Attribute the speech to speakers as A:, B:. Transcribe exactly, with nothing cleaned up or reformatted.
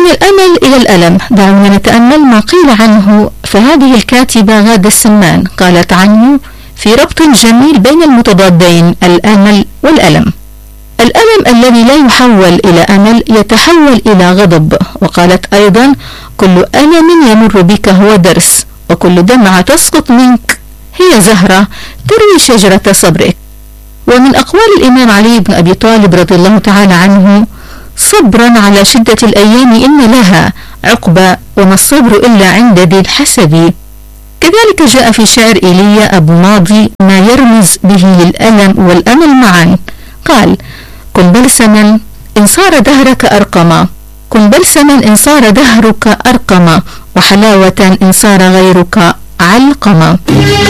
A: الأمل إلى الألم، دعونا نتأمل ما قيل عنه. فهذه الكاتبة غادة السمان قالت عنه في ربط جميل بين المتضادين الأمل والألم: الألم الذي لا يحول إلى أمل يتحول إلى غضب. وقالت أيضا: كل ألم يمر بك هو درس، وكل دمعة تسقط منك هي زهرة تروي شجرة صبرك. ومن أقوال الإمام علي بن أبي طالب رضي الله تعالى عنه: صبرا على شدة الأيام إن لها عقبى، وما الصبر إلا عند ذي الحسب. كذلك جاء في شعر إيليا أبو ماضي ما يرمز به للألم والأمل معا. قال: كن بلسما إن صار دهرك أرقما، كن بلسما إن صار دهرك أرقما، وحلاوة إن صار غيرك علقما.